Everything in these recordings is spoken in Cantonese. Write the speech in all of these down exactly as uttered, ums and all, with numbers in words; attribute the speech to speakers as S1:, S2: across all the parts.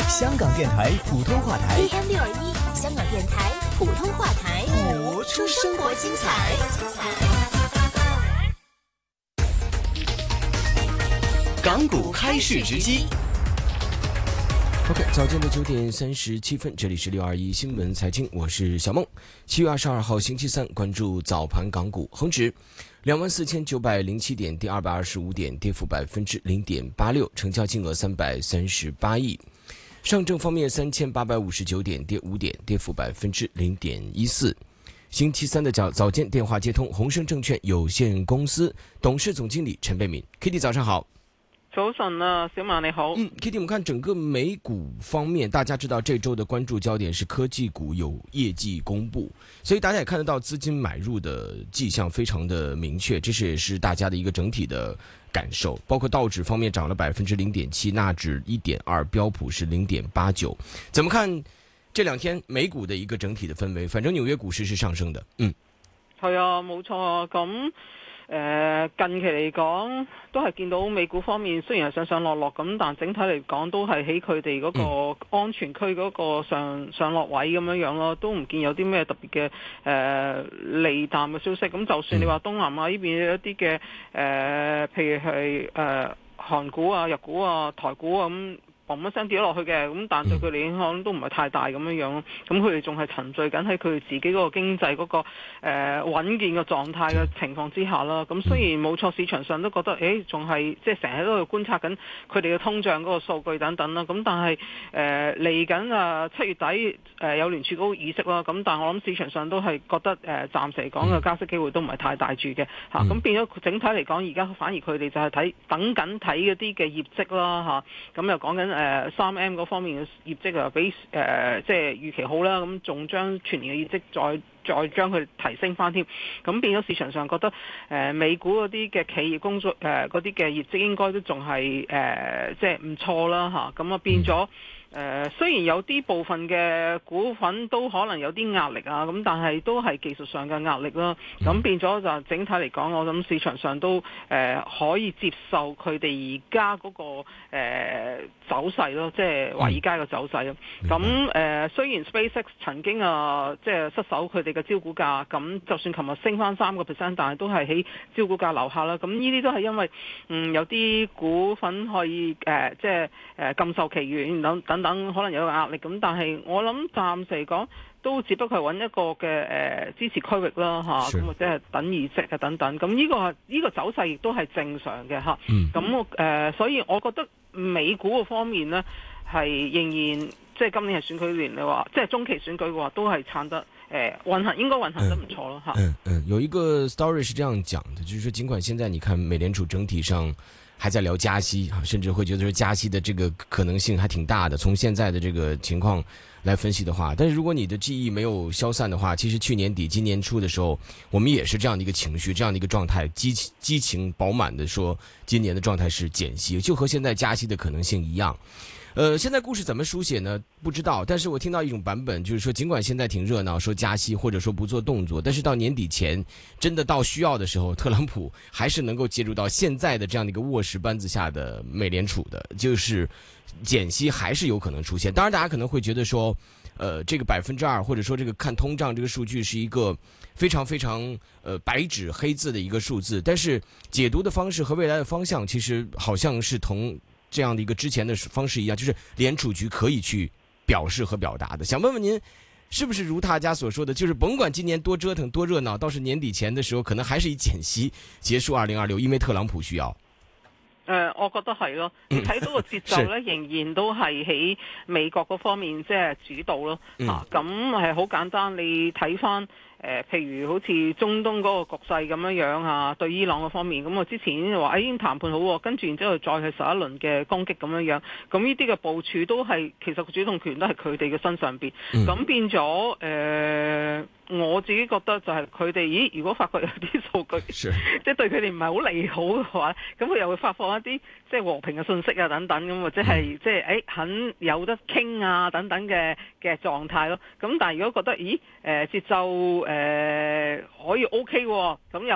S1: 香港電台普通話台
S2: A M 六二一，香港電台普通話台，
S1: 活出生活精彩。港股開市直擊。
S3: OK， 早間的九點三十七分，這裡是六二一新聞財經，我是小夢。七月二十二號星期三，關注早盤港股，恒指兩萬四千九百零七點，跌二百二十五點，跌幅百分之零點八六，成交金額三百三十八億。上證方面三千八百五十九點，跌五點，跌幅百分之零點一四。星期三的早早間電話接通，宏盛證券有限公司董事總經理陳蓓敏 ，Kitty 早上好。
S4: 早晨啊，小馬你好。
S3: 嗯 ，Kitty， 我們看整個美股方面，大家知道這周的關注焦點是科技股有業績公布，所以大家也看得到資金買入的跡象非常的明確，這是也是大家的一個整體的感受。包括道指方面漲了百分之零點七，納指一點二，標普是零點八九。怎麼看這兩天美股的一個整體的氛圍？反正紐約股市是上升的。嗯，
S4: 係啊，冇錯啊，咁。誒、呃、近期嚟講都係見到美股方面雖然係上上落落咁，但整體嚟講都係喺佢哋嗰個安全區嗰個上上落位咁樣樣咯，都唔見有啲咩特別嘅誒利淡嘅消息。咁就算你話東南亞呢邊有一啲嘅誒，譬如係誒、呃、韓股啊、日股啊、台股啊咁。嘣一聲跌咗落去嘅，咁但對佢哋影響都唔係太大咁樣樣咯。咁佢哋仲係沉醉緊喺佢哋自己嗰個經濟嗰、那個誒、呃、穩健嘅狀態嘅情況之下啦。咁雖然冇錯，市場上都覺得誒仲係即係成日都喺度觀察緊佢哋嘅通脹嗰個數據等等啦。咁但係誒嚟緊啊七月底誒、呃、有聯儲局議息啦。咁但係我諗市場上都係覺得誒、呃、暫時嚟講嘅加息機會都唔係太大住嘅嚇。咁、啊、變咗整體嚟講，而家反而佢哋就係睇等緊睇嗰啲嘅業績啦嚇。咁、啊、又講緊。誒三 M 嗰方面嘅業績啊，比誒、呃、即係預期好啦，咁仲將全年嘅業績再再將佢提升翻添，咁變咗市場上覺得誒、呃、美股嗰啲嘅企業工作誒嗰啲嘅業績應該都仲係誒即係唔錯啦嚇，咁啊變咗。誒、呃、雖然有啲部分嘅股份都可能有啲壓力啊，咁但係都係技術上嘅壓力啦。咁變咗就整體嚟講，我諗市場上都誒、呃、可以接受佢哋而家嗰個、呃、走勢咯，即係華爾街嘅走勢咯。咁誒、呃、雖然 SpaceX 曾經啊即係失守佢哋嘅招股價，咁就算琴日升翻三個 percent， 但係都係喺招股價樓下啦。咁呢啲都係因為嗯有啲股份可以誒、呃、即係誒禁售期緣等等。等可能有個壓力咁，但係我諗暫時嚟講都只不過係揾一個嘅誒、呃、支持區域啦嚇，咁或者係等議息啊等等，咁呢、呢個呢、呢個走勢亦都係正常嘅嚇。咁我誒所以我覺得美股嘅方面呢，係仍然即係今年係選舉年嘅話，即係中期選舉嘅話，都係撐得誒、呃、運行應該運行得唔錯咯嚇。
S3: 嗯嗯，有一個 story 是這樣講的，就是說儘管現在你看美聯儲整體上還在聊加息，甚至會覺得說加息的這個可能性還挺大的。從現在的這個情況來分析的話，但是如果你的記憶沒有消散的話，其實去年底今年初的時候，我們也是這樣的一個情緒，這樣的一個狀態，激激情飽滿的說今年的狀態是減息，就和現在加息的可能性一樣。呃，現在故事怎麼書寫呢？不知道，但是我聽到一種版本，就是說儘管現在挺熱鬧，說加息或者說不做動作，但是到年底前真的到需要的時候，特朗普還是能夠介入到現在的這樣的一個臥石班子下的美聯儲的，就是減息還是有可能出現。當然大家可能會覺得說呃，這個百分之二或者說這個看通脹這個數據是一個非常非常呃白紙黑字的一個數字，但是解讀的方式和未來的方向其實好像是同這樣的一個之前的方式一樣，就是聯儲局可以去表示和表達的。想問問您，是不是如大家所說的，就是甭管今年多折騰多熱鬧，到是年底前的時候，可能還是以減息結束二零二六，因為特朗普需要。
S4: 誒、呃，我覺得係咯，你睇到個節奏咧，仍然都係喺美國嗰方面即係主導咯。嗯、啊，咁係好簡單，你睇翻。誒、呃，譬如好似中東嗰個局勢咁樣樣啊，對伊朗嗰方面，咁我之前已經話，誒已經談判好，跟住然之後再係十一輪嘅攻擊咁樣樣，咁呢啲嘅部署都係其實個主動權都係佢哋嘅身上邊，咁、嗯、變咗誒、呃，我自己覺得就係佢哋，咦？如果發覺有啲數據，即係對佢哋唔係好利好嘅話，咁佢又會發放一啲即係和平嘅信息啊，等等咁，或者係、嗯、即係誒肯有得傾啊，等等嘅嘅狀態咯。咁但係如果覺得，咦？誒、呃、節奏誒。誒、呃、可以 OK 喎，咁又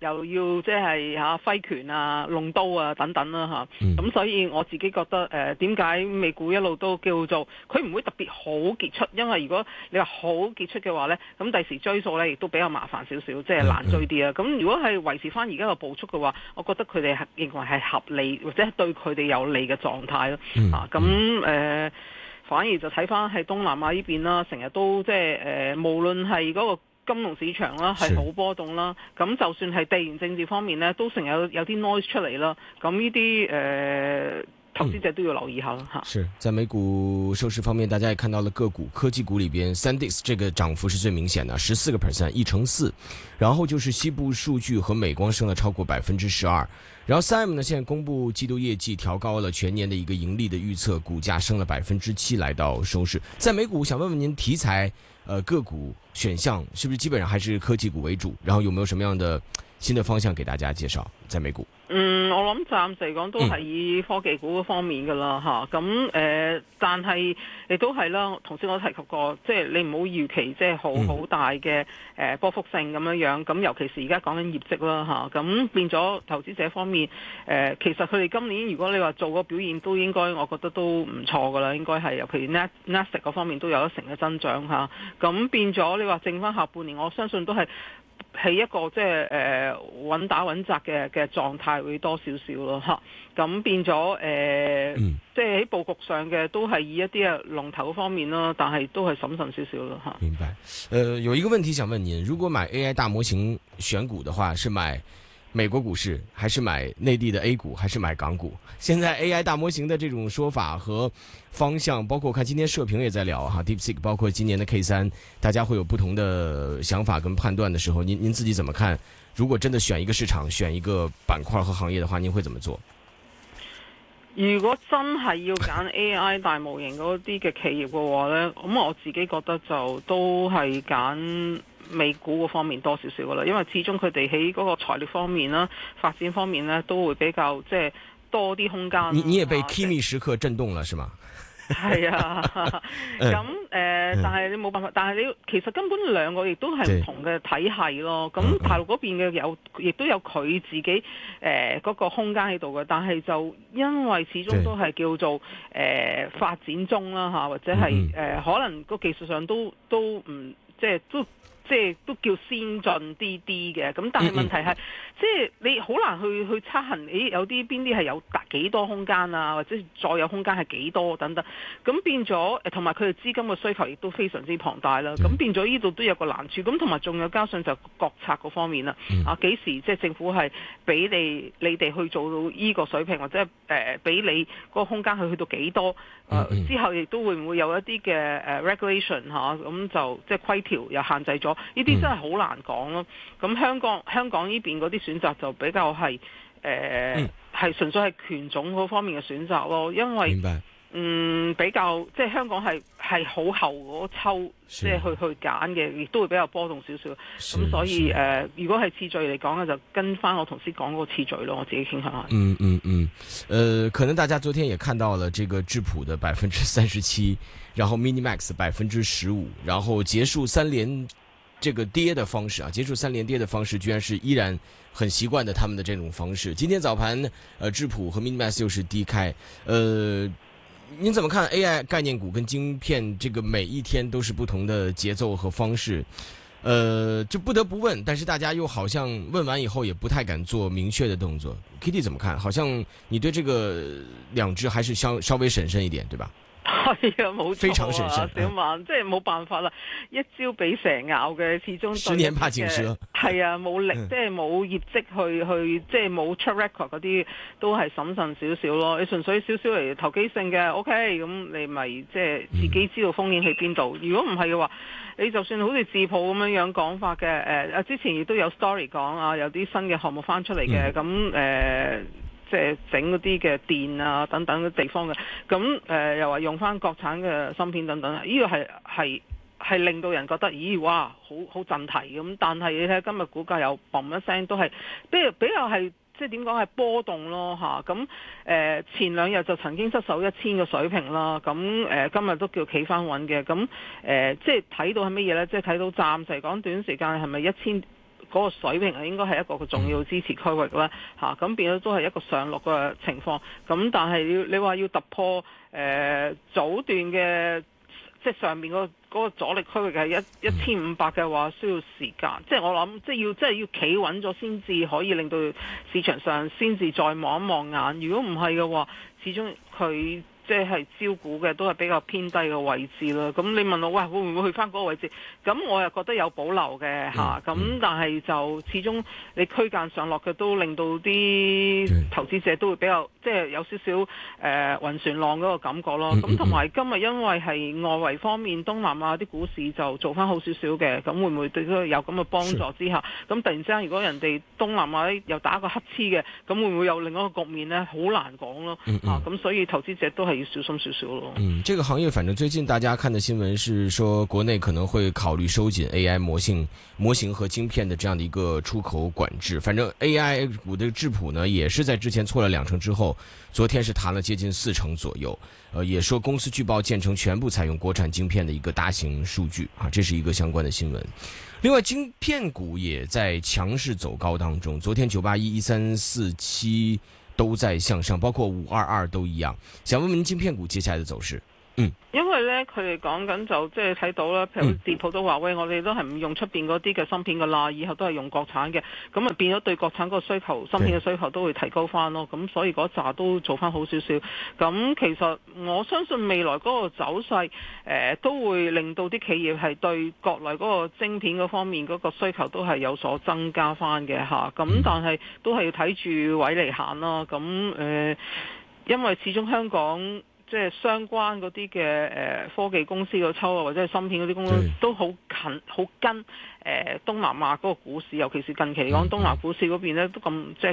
S4: 又要即係嚇揮拳啊、弄刀啊等等啦嚇。咁、
S3: 嗯、
S4: 所以我自己覺得誒點解美股一路都叫做佢唔會特別好傑出，因為如果你話好傑出嘅話咧，咁第時追數咧亦都比較麻煩少少，即係難追啲啊。咁、嗯嗯、如果係維持翻而家個步速嘅話，我覺得佢哋係認為係合理或者對佢哋有利嘅狀態咯。
S3: 嗯、
S4: 啊，咁誒。呃反而就睇翻喺東南亞呢邊啦，成日都即係誒，無論係嗰個金融市場啦，係好波動啦。咁就算係地緣政治方面呢，都成日有有啲 noise 出嚟啦。咁呢啲誒投資者都要留意下啦嚇。
S3: 是在美股收市方面，大家也看到了個股科技股裏邊 ，SanDisk 這個漲幅是最明顯的，十四個 percent， 一成四。然後就是西部數據和美光升了超過百分之十二。然後 S I M 呢，現在公布季度業績，調高了全年的一個盈利的預測，股價升了百分之七，來到收市。在美股，想問問您題材，呃，個股選項是不是基本上還是科技股為主？然後有沒有什麼樣的新的方向給大家介紹？在美股？
S4: 嗯，我諗暫時嚟講都係以科技股嗰方面噶啦嚇，咁誒、呃，但係亦都係啦。頭先我提及過，即係你唔好預期即係好好大嘅誒波幅性咁樣樣。咁尤其是而家講緊業績啦嚇，咁變咗投資者方面誒、呃，其實佢哋今年如果你話做個表現都應該，我覺得都唔錯噶啦，應該係尤其 Net Nasdaq 嗰方面都有一成嘅增長嚇。咁變咗你話剩翻下半年，我相信都係係一個即係誒穩打穩紮嘅嘅狀態會多少少咯嚇，咁變咗誒，呃嗯、即係喺佈局上嘅都係以一啲啊龍頭方面咯，但係都係審慎少少咯嚇。
S3: 明白。呃，有一個問題想問您，如果買 A I 大模型選股的話，是買美國股市，還是買內地的 A 股，還是買港股？現在 A I 大模型的這種說法和方向，包括我看今天社評也在聊哈 ，DeepSeek， 包括今年的 K 三，大家會有不同的想法跟判斷的時候，您您自己怎麼看？如果真的選一個市場，選一個板塊和行業的話，您會怎麼做？
S4: 如果真係要揀 A I 大模型嗰啲嘅企業嘅話呢，咁我自己覺得就都係揀美股嗰方面多少少噶啦，因為始終佢哋喺嗰個財力方面啦、發展方面呢，都會比較即係多啲空間。
S3: 你你也被 Kimi 時刻震動了是嗎？
S4: 係啊，咁誒、呃，但係你冇辦法，但係你其實根本兩個亦都係唔同嘅體系咯。咁大陸嗰邊嘅有，亦都有佢自己誒嗰、呃那個空間喺度嘅，但係就因為始終都係叫做誒、呃、發展中啦嚇，或者係誒、呃、可能個技術上都都唔即係都。即係都叫先進啲啲嘅，咁但係問題係，嗯嗯即係你好難去去測衡，咦有啲邊啲係有達幾多空間啊，或者再有空間係幾多等等，咁變咗誒，同埋佢哋資金嘅需求亦都非常之龐大啦，咁、嗯、變咗呢度都有個難處，咁同埋仲有加上就國策嗰方面啦，嗯、啊幾時即係政府係俾你你哋去做到依個水平，或者誒俾、呃、你嗰個空間去去到幾多，誒、呃嗯嗯、之後亦都會唔會有一啲嘅誒 regulation 嚇、啊，咁就即係規條又限制咗。呢啲真係好難講咯。咁香港香港呢邊嗰啲選擇就比較係誒係純粹係權種嗰方面嘅選擇咯。因為嗯比較即係香港係係好後嗰抽，即係去去揀嘅，亦都會比較波動少少。咁所以誒、呃，如果係次序嚟講咧，就跟翻我頭先講嗰個次序咯。我自己傾向下。
S3: 嗯嗯嗯，呃，可能大家昨天也看到了這個智譜的百分之三十七，然後 Minimax 百分之十五，然後結束三連。這個跌的方式啊，結束三連跌的方式，居然是依然很習慣的他們的這種方式。今天早盤，呃，智譜和 Minimax 又是低開。呃，您怎麼看 A I 概念股跟晶片這個每一天都是不同的節奏和方式？呃，就不得不問，但是大家又好像問完以後也不太敢做明確的動作。Kitty 怎麼看？好像你對這個兩隻還是稍稍微審慎一點，對吧？
S4: 係啊，冇錯啊，
S3: 非常審慎
S4: 小曼，嗯、即係冇辦法啦，一朝俾蛇咬嘅，始終
S3: 十年怕井蛇。
S4: 係啊，冇力，嗯、即係冇業績去去，即係冇 track record 嗰啲，都係審慎少少咯。你純粹少少嚟投機性嘅 ，OK，咁你咪即係自己知道風險喺邊度。嗯、如果唔係嘅話，你就算好似智譜咁樣樣講法嘅，誒、呃，之前亦都有 story 講啊，有啲新嘅項目翻出嚟嘅，咁誒、嗯。呃即係整嗰啲嘅電啊等等嘅地方嘅，咁誒、呃、又話用翻國產嘅芯片等等，呢、這個係係係令到人覺得，咦哇，好好震題咁。但係你睇今日股價又嘣一聲，都係比較比較係即係點講係波動咯嚇。咁、啊、誒、呃、前兩日就曾經失守一千個水平啦，咁誒、呃、今日都叫企翻穩嘅。咁誒、呃、即係睇到係乜嘢咧？即係睇到暫時嚟講短時間係咪一千？ 嗰個水平係應該係一個個重要支持區域啦嚇，咁、啊、變咗都係一個上落嘅情況。咁但係你你話要突破誒、呃、早段嘅即係上面嗰、嗰個阻力區域係一一千五百嘅話，需要時間。即係我諗，即係要即係要企穩咗先至可以令到市場上先至再望一望眼。如果唔係嘅話，始終佢即係招股嘅都係比較偏低嘅位置啦。咁你問我，喂，會唔會去翻嗰個位置？咁我又覺得有保留嘅嚇。咁、嗯、但係就始終你區間上落嘅都令到啲投資者都會比較即係有少少誒暈船浪嗰個感覺咯。咁同埋今日因為係外圍方面東南亞啲股市就做翻好少少嘅，咁會唔會對佢有咁嘅幫助之下，咁突然之間如果人哋東南亞又打個乞嗤嘅，咁會唔會有另一個局面呢？好難講咯。嗯嗯啊，咁所以投資者都係要小心少少咯。
S3: 嗯，這個行業反正最近大家看的新聞是說，國內可能會考慮收緊 A I 模型、模型和晶片的這樣的一個出口管制。反正 A I 股的質譜呢，也是在之前挫了兩成之後，昨天是彈了接近四成左右。呃，也說公司據報建成全部採用國產晶片的一個大型數據啊，這是一個相關的新聞。另外，晶片股也在強勢走高當中，昨天九八一、一三四七都在向上，包括五二二都一樣。想問問晶片股接下來的走勢？嗯，
S4: 因為咧佢哋講緊就即係睇到啦，譬如店鋪都話喂，我哋都係唔用出邊嗰啲嘅芯片噶啦，以後都係用國產嘅，咁啊變咗對國產嗰個需求，芯片嘅需求都會提高翻咯，咁所以嗰扎都做翻好少少。咁其實我相信未來嗰個走勢，誒、呃、都會令到啲企業係對國內嗰個晶片嗰方面嗰個需求都係有所增加翻嘅吓，咁但係都係要睇住位嚟行啦。咁誒、呃，因為始終香港。即係相關嗰啲嘅誒科技公司個抽啊，或者係芯片嗰啲公司都好近，好跟誒、呃、東南亞嗰個股市，尤其是近期嚟講，東南亞股市嗰邊咧都咁即係